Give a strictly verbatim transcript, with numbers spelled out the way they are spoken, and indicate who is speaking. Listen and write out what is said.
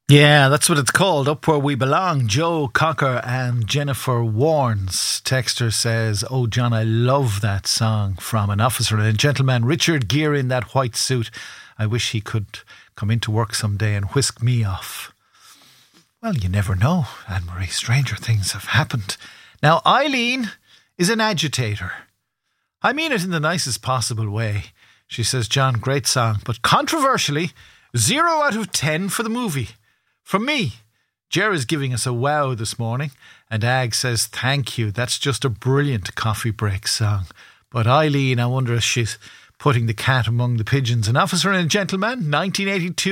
Speaker 1: Yeah, that's what it's called, Up Where We Belong. Joe Cocker and Jennifer Warnes. Texter says, oh, John, I love that song from An Officer and a Gentleman. Richard Gere in that white suit. I wish he could come into work someday and whisk me off. Well, you never know, Anne-Marie. Stranger things have happened. Now, Eileen is an agitator. I mean it in the nicest possible way. She says, John, great song, but controversially, zero out of ten for the movie. From me, Ger is giving us a wow this morning, and Ag says, thank you, that's just a brilliant coffee break song. But Eileen, I wonder if she's putting the cat among the pigeons. An Officer and a Gentleman, nineteen eighty-two.